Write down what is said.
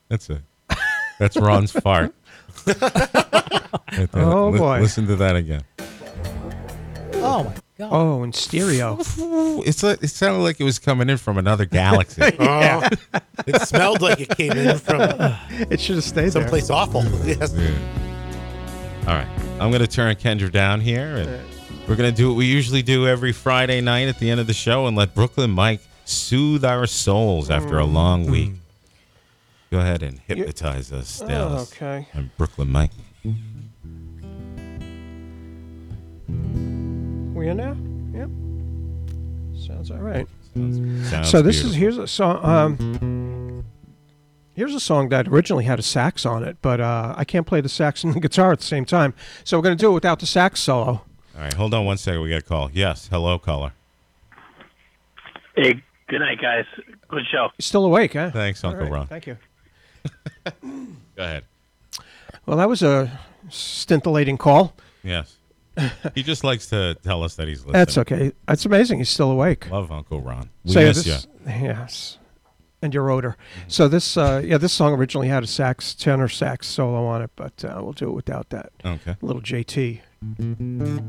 That's it. That's Ron's fart. Oh, boy. Listen to that again. Oh, my God. Oh, in stereo. It sounded like it was coming in from another galaxy. Oh, it smelled like it came in from It should have stayed there. someplace awful. Yes. Yeah. All right. I'm going to turn Kendra down here, and we're going to do what we usually do every Friday night at the end of the show and let Brooklyn Mike soothe our souls after a long week. Go ahead and hypnotize us, Dallas. Okay. I'm Brooklyn Mike. We in now? Yep. Sounds all right. Sounds So beautiful. here's a song. Here's a song that originally had a sax on it, but I can't play the sax and the guitar at the same time, so we're going to do it without the sax solo. All right, hold on one second. We got a call. Yes, hello, caller. Hey, good night, guys. Good show. You're still awake, huh? Thanks, All Uncle right, Ron. Thank you. Go ahead. Well, that was a scintillating call. Yes. He just likes to tell us that he's listening. That's okay. That's amazing. He's still awake. Love Uncle Ron. We So miss you. yes, and your odor. So this song originally had a tenor sax solo on it, but we'll do it without that. Okay. A little JT.